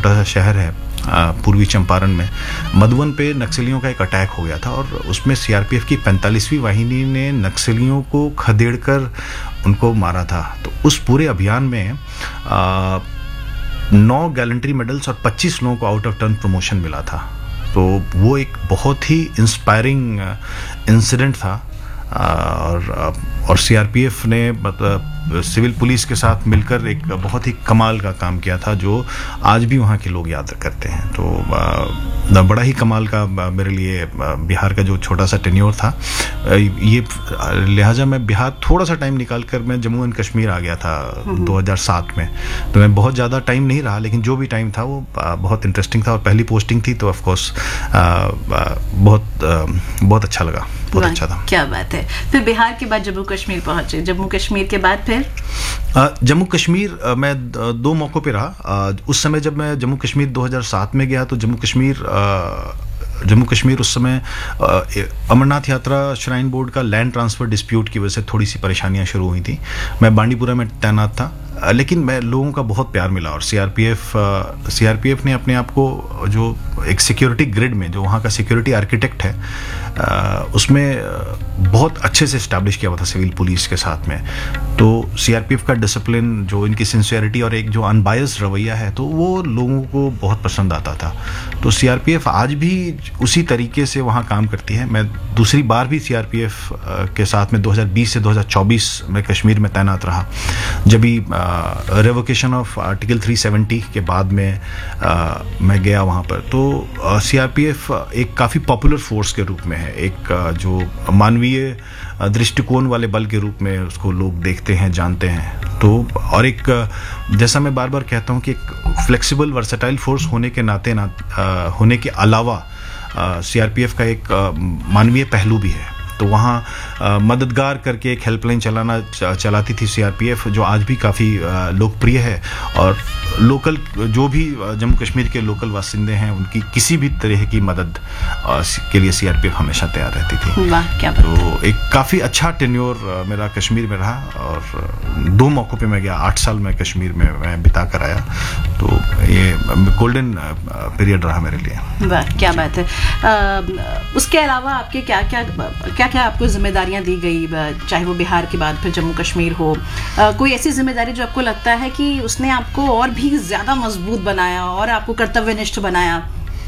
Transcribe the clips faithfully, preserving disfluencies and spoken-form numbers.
छोटा सा शहर है पूर्वी चंपारण में, मधुबन पे नक्सलियों का एक अटैक हो गया था और उसमें सीआरपीएफ की पैंतालीसवीं वाहिनी ने नक्सलियों को खदेड़कर उनको मारा था। तो उस पूरे अभियान में आ, नौ गैलेंट्री मेडल्स और पच्चीस लोगों को आउट ऑफ टर्न प्रमोशन मिला था। तो वो एक बहुत ही इंस्पायरिंग इंसिडेंट था और और सीआरपीएफ ने मतलब सिविल पुलिस के साथ मिलकर एक बहुत ही कमाल का काम किया था जो आज भी वहाँ के लोग याद करते हैं। तो बड़ा ही कमाल का मेरे लिए बिहार का जो छोटा सा टेन्योर था, ये लिहाजा मैं बिहार थोड़ा सा टाइम निकाल कर मैं जम्मू एंड कश्मीर आ गया था दो हज़ार सात में। तो मैं बहुत ज़्यादा टाइम नहीं रहा, लेकिन जो भी टाइम था वो बहुत इंटरेस्टिंग था और पहली पोस्टिंग थी, तो ऑफकोर्स बहुत बहुत अच्छा लगा, बहुत अच्छा था। क्या बात है। फिर बिहार के बाद जम्मू कश्मीर पहुंचे, जम्मू कश्मीर के बाद फिर जम्मू कश्मीर मैं दो मौक़ों पे रहा। उस समय जब मैं जम्मू कश्मीर दो हज़ार सात में गया तो जम्मू कश्मीर जम्मू कश्मीर उस समय अमरनाथ यात्रा श्राइन बोर्ड का लैंड ट्रांसफ़र डिस्प्यूट की वजह से थोड़ी सी परेशानियां शुरू हुई थी। मैं बांडीपुरा में तैनात था, लेकिन मैं लोगों का बहुत प्यार मिला और सीआरपीएफ सीआरपीएफ ने अपने आप को जो एक सिक्योरिटी ग्रिड में, जो वहाँ का सिक्योरिटी आर्किटेक्ट है, उसमें बहुत अच्छे से इस्टेब्लिश किया हुआ था सिविल पुलिस के साथ में। तो सीआरपीएफ का डिसिप्लिन, जो इनकी सिंसियरिटी और एक जो अनबायस्ड रवैया है, तो वो लोगों को बहुत पसंद आता था। तो सीआरपीएफ आज भी उसी तरीके से वहाँ काम करती है। मैं दूसरी बार भी सीआरपीएफ के साथ में दो हज़ार बीस से दो हज़ार चौबीस में कश्मीर में तैनात रहा। जब भी रेवोकेशन ऑफ आर्टिकल तीन सौ सत्तर के बाद में आ, मैं गया वहाँ पर, तो सीआरपीएफ एक काफ़ी पॉपुलर फोर्स के रूप में है, एक आ, जो मानवीय दृष्टिकोण वाले बल के रूप में उसको लोग देखते हैं, जानते हैं। तो और एक, जैसा मैं बार बार कहता हूँ कि एक फ्लेक्सिबल वर्सेटाइल फोर्स होने के नाते ना आ, होने के अलावा सीआरपीएफ का एक आ, मानवीय पहलू भी है। तो वहाँ मददगार करके एक हेल्पलाइन चलाना चलाती थी सीआरपीएफ, जो आज भी काफ़ी लोकप्रिय है और लोकल जो भी जम्मू कश्मीर के लोकल बासिंदे हैं उनकी किसी भी तरह की मदद के लिए सीआरपीएफ हमेशा तैयार रहती थी। वाह, क्या तो एक काफ़ी अच्छा टेन्योर मेरा कश्मीर में रहा और दो मौक़ों पे मैं गया, आठ साल मैं कश्मीर में मैं बिता कर आया। तो ये गोल्डन पीरियड रहा मेरे लिए। वाह, क्या बात है। आ, उसके अलावा आपके क्या क्या क्या क्या आपको जिम्मेदारियां दी गई, चाहे वो बिहार के बाद फिर जम्मू कश्मीर हो? आ, कोई ऐसी जिम्मेदारी जो आपको लगता है कि उसने आपको और भी ज़्यादा मजबूत बनाया और आपको कर्तव्यनिष्ठ बनाया?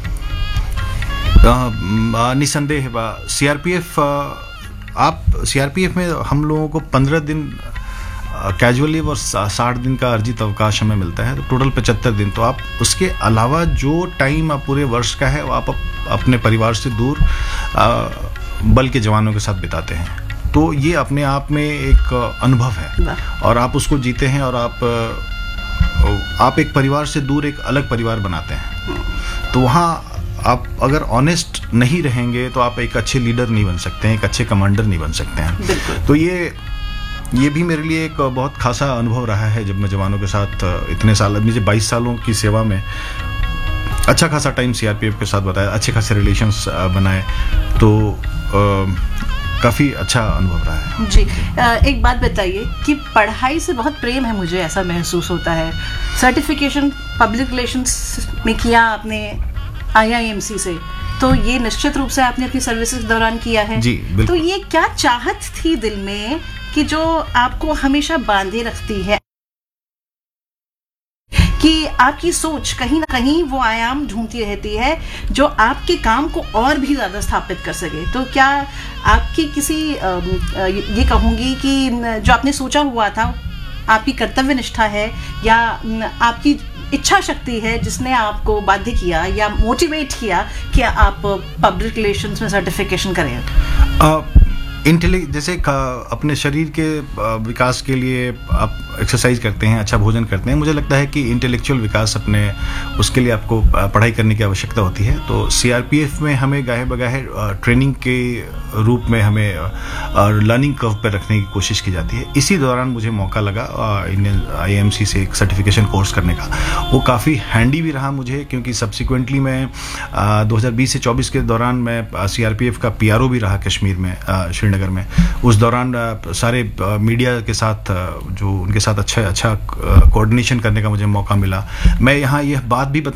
निसंदेह सीआरपीएफ आप सीआरपीएफ में हम लोगों को पंद्रह दिन कैजुअली और साठ दिन का अर्जित अवकाश हमें मिलता है, तो टोटल पचहत्तर दिन। तो आप उसके अलावा जो टाइम आप पूरे वर्ष का है वो आप अपने परिवार से दूर आ, बल के जवानों के साथ बिताते हैं। तो ये अपने आप में एक अनुभव है और आप उसको जीते हैं और आप आप एक परिवार से दूर एक अलग परिवार बनाते हैं। तो वहाँ आप अगर ऑनेस्ट नहीं रहेंगे तो आप एक अच्छे लीडर नहीं बन सकते हैं, एक अच्छे कमांडर नहीं बन सकते हैं। तो ये ये भी मेरे लिए एक बहुत खासा अनुभव रहा है जब मैं जवानों के साथ इतने साल, मुझे बाईस सालों की सेवा में अच्छा खासा टाइम सीआरपीएफ के साथ बताया, अच्छे खासे रिलेशंस बनाए, तो काफ़ी अच्छा अनुभव रहा है। जी, एक बात बताइए कि पढ़ाई से बहुत प्रेम है, मुझे ऐसा महसूस होता है। सर्टिफिकेशन पब्लिक रिलेशंस में किया आपने आईआईएमसी से, तो ये निश्चित रूप से आपने अपनी सर्विसेज के दौरान किया है। जी, बिल्कुल। तो ये क्या चाहत थी दिल में कि जो आपको हमेशा बांधे रखती है, कि आपकी सोच कहीं ना कहीं वो आयाम ढूंढती रहती है जो आपके काम को और भी ज़्यादा स्थापित कर सके? तो क्या आपकी किसी ये कहूँगी कि जो आपने सोचा हुआ था, आपकी कर्तव्य निष्ठा है या आपकी इच्छा शक्ति है जिसने आपको बाध्य किया या मोटिवेट किया कि आप पब्लिक रिलेशंस में सर्टिफिकेशन करें? आ, इंटेली जैसे अपने शरीर के विकास के लिए आप एक्सरसाइज करते हैं, अच्छा भोजन करते हैं, मुझे लगता है कि इंटेलेक्चुअल विकास अपने उसके लिए आपको पढ़ाई करने की आवश्यकता होती है। तो सीआरपीएफ में हमें गाहे बगाहे ट्रेनिंग के रूप में हमें लर्निंग कर्व पर रखने की कोशिश की जाती है। इसी दौरान मुझे मौका लगा इंडियन आईएमसी से एक सर्टिफिकेशन कोर्स करने का। वो काफ़ी हैंडी भी रहा मुझे, क्योंकि सब्सिक्वेंटली मैं दो हज़ार बीस से चौबीस के दौरान मैं सीआरपीएफ का पीआरओ भी रहा कश्मीर में, श्रीनगर में। उस दौरान सारे मीडिया के साथ जो उनके साथ अच्छा अच्छा कोऑर्डिनेशन करने का मुझे मौका मिला। मैं यहाँ यह बात भी